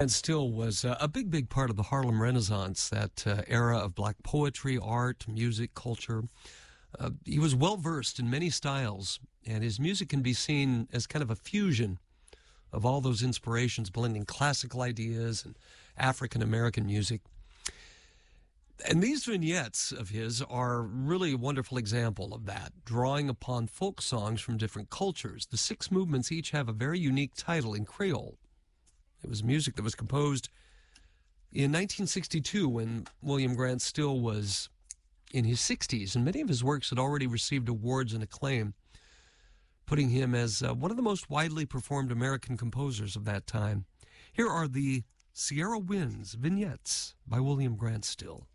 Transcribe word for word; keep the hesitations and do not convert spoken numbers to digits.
And Still was uh, a big, big part of the Harlem Renaissance, that uh, era of black poetry, art, music, culture. Uh, he was well-versed in many styles, and his music can be seen as kind of a fusion of all those inspirations, blending classical ideas and African-American music. And these vignettes of his are really a wonderful example of that, drawing upon folk songs from different cultures. The six movements each have a very unique title in Creole. It was music that was composed in nineteen sixty-two when William Grant Still was in his sixties, and many of his works had already received awards and acclaim, putting him as uh, one of the most widely performed American composers of that time. Here are the Sierra Winds vignettes by William Grant Still.